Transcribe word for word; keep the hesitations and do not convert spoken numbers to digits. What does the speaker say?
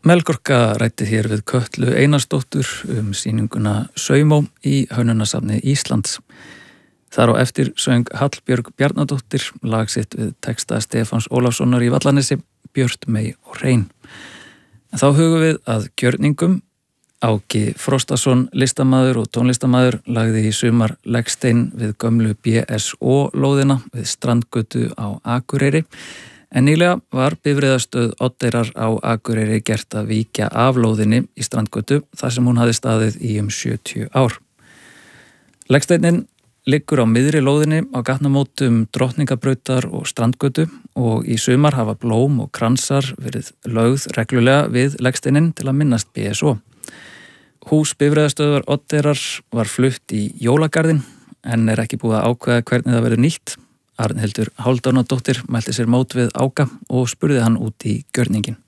Melkorka ræddi hér við Kötlu Einarsdóttur um sýninguna Saumó í Hönnunasafni Íslands. Þar á eftir söng Hallbjörg Bjarnadóttir lag sitt við texta Stefáns Ólafssonar í Vallanesi, Björt mey og hrein. En þá hugum við að gjörningum. Áki Frostason, listamaður og tónlistamaður, lagði í sumar leggstein við gömlu B S O-lóðina við Strandgötu á Akureyri. En nýlega var bifreiðastöð Oddeyrar á Akureyri gert að víkja af lóðinni í Strandgötu þar sem hún hafði staðið í um sjötíu ár. Leggsteinin liggur á miðri lóðinni á gatnamótum Drottningabrautar og Strandgötu og í sumar hafa blóm og kransar verið lögð reglulega við leggsteinin til að minnast B S O. Hús bifreiðastöðvar Oddeyrar var flutt í jólagarðinn en er ekki búið að ákveða hvernig það verður nýtt. Arnhildur Hálfdánadóttir mælti sér mót við Áka og spurði hann út í gjörningin.